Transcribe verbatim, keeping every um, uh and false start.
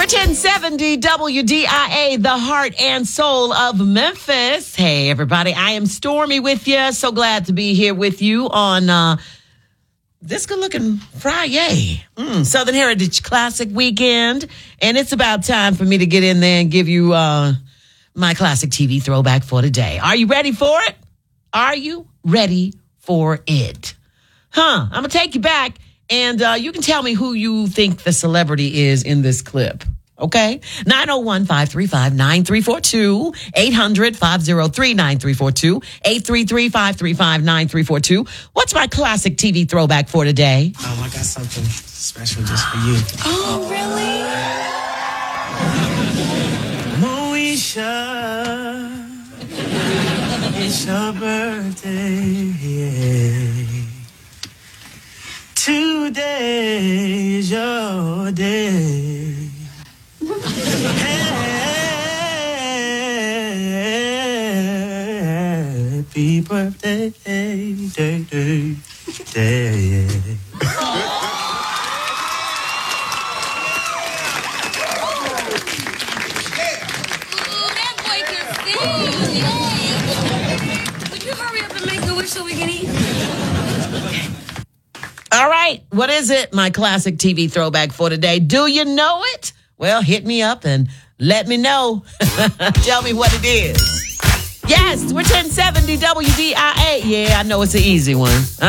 We're ten seventy W D I A, the heart and soul of Memphis. Hey, everybody. I am Stormy with you. So glad to be here with you on uh, this good-looking Friday. Mm, Southern Heritage Classic Weekend. And it's about time for me to get in there and give you uh, my classic T V throwback for today. Are you ready for it? Are you ready for it? Huh. I'm going to take you back. And uh, you can tell me who you think the celebrity is in this clip. Okay? nine oh one, five three five, nine three four two, eight hundred, five oh three, nine three four two, eight three three, five three five, nine three four two. What's my classic T V throwback for today? Um, I got something special just for you. Oh, really? Moesha, it's your birthday, yeah. Today is your day. Happy birthday, day, day, day. That boy can sing. Yay. Would you hurry up and make a wish so we can eat? All right. What is it? My classic T V throwback for today. Do you know it? Well, hit me up and let me know. Tell me what it is. Yes, we're ten seventy W D I A. Yeah, I know it's an easy one.